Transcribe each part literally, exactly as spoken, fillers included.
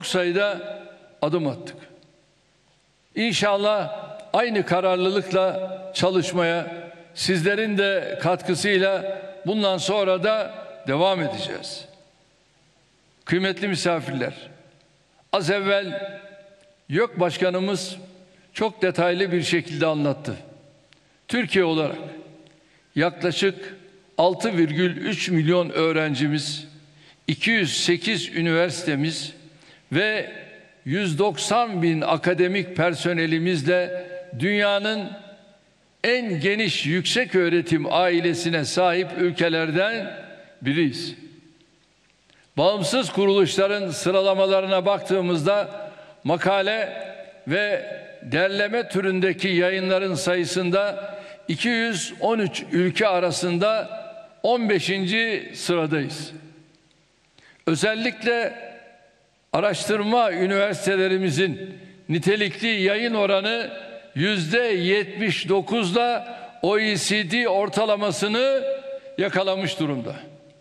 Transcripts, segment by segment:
sayıda adım attık. İnşallah aynı kararlılıkla çalışmaya, sizlerin de katkısıyla bundan sonra da devam edeceğiz. Kıymetli misafirler, az evvel YÖK Başkanımız çok detaylı bir şekilde anlattı. Türkiye olarak yaklaşık altı virgül üç milyon öğrencimiz, iki yüz sekiz üniversitemiz ve yüz doksan bin akademik personelimizle dünyanın en geniş yüksek öğretim ailesine sahip ülkelerden biriyiz. Bağımsız kuruluşların sıralamalarına baktığımızda makale ve derleme türündeki yayınların sayısında iki yüz on üç ülke arasında on beşinci sıradayız. Özellikle araştırma üniversitelerimizin nitelikli yayın oranı yüzde yetmiş dokuzla O E C D ortalamasını yakalamış durumda.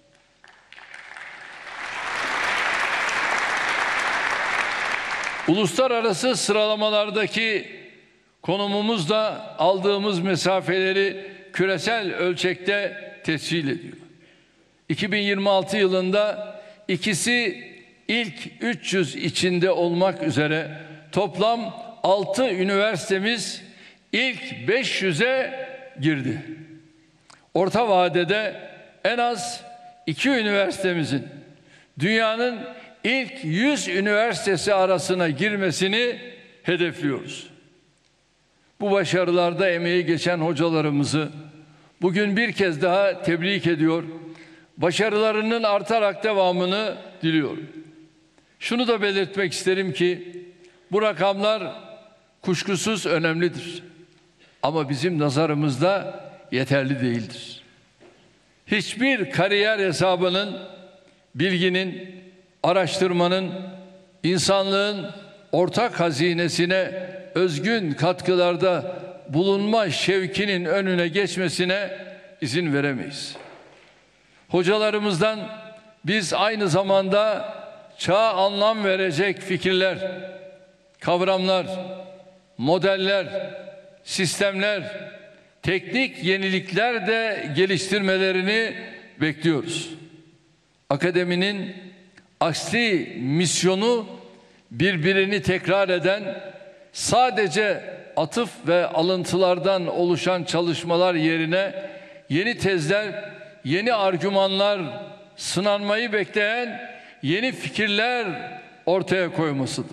Uluslararası sıralamalardaki konumumuz da aldığımız mesafeleri küresel ölçekte tescil ediyor. iki bin yirmi altı yılında ikisi ilk üç yüz içinde olmak üzere toplam altı üniversitemiz ilk beş yüze girdi. Orta vadede en az iki üniversitemizin dünyanın ilk yüz üniversitesi arasına girmesini hedefliyoruz. Bu başarılarda emeği geçen hocalarımızı bugün bir kez daha tebrik ediyor. Başarılarının artarak devamını diliyorum. Şunu da belirtmek isterim ki bu rakamlar kuşkusuz önemlidir. Ama bizim nazarımızda yeterli değildir. Hiçbir kariyer hesabının, bilginin, araştırmanın, insanlığın ortak hazinesine özgün katkılarda bulunma şevkinin önüne geçmesine izin veremeyiz. Hocalarımızdan biz aynı zamanda çağa anlam verecek fikirler, kavramlar, modeller, sistemler, teknik yenilikler de geliştirmelerini bekliyoruz. Akademinin asli misyonu birbirini tekrar eden, sadece atıf ve alıntılardan oluşan çalışmalar yerine yeni tezler, yeni argümanlar, sınanmayı bekleyen yeni fikirler ortaya koymasıdır.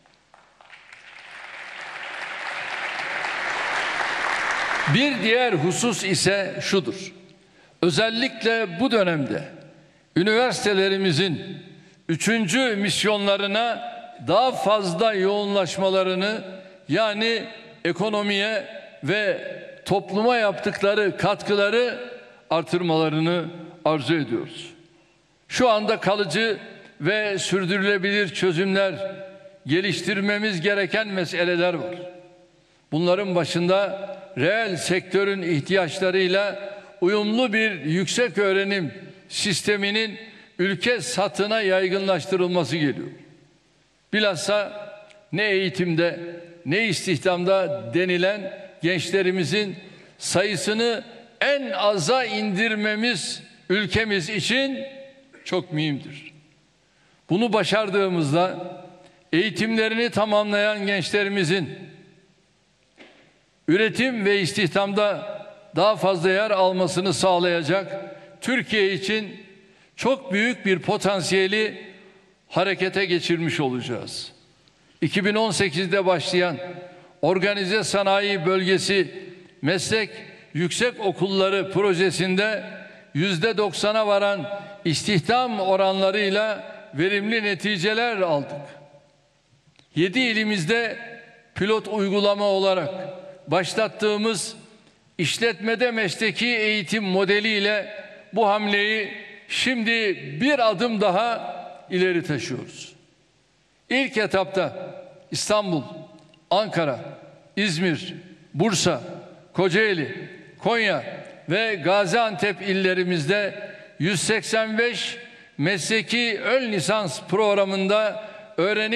Bir diğer husus ise şudur. Özellikle bu dönemde üniversitelerimizin üçüncü misyonlarına daha fazla yoğunlaşmalarını, yani ekonomiye ve topluma yaptıkları katkıları artırmalarını arzu ediyoruz. Şu anda kalıcı ve sürdürülebilir çözümler, geliştirmemiz gereken meseleler var. Bunların başında reel sektörün ihtiyaçlarıyla uyumlu bir yüksek öğrenim sisteminin ülke satına yaygınlaştırılması geliyor. Bilhassa ne eğitimde ne istihdamda denilen gençlerimizin sayısını en aza indirmemiz ülkemiz için çok mühimdir. Bunu başardığımızda eğitimlerini tamamlayan gençlerimizin üretim ve istihdamda daha fazla yer almasını sağlayacak, Türkiye için çok büyük bir potansiyeli harekete geçirmiş olacağız. iki bin on sekizde başlayan Organize Sanayi Bölgesi Meslek Yüksek Okulları projesinde yüzde doksana varan istihdam oranlarıyla verimli neticeler aldık. Yedi ilimizde pilot uygulama olarak başlattığımız işletmede mesleki eğitim modeliyle bu hamleyi şimdi bir adım daha ileri taşıyoruz. İlk etapta İstanbul, Ankara, İzmir, Bursa, Kocaeli, Konya ve Gaziantep illerimizde yüz seksen beş mesleki ön lisans programında öğrenim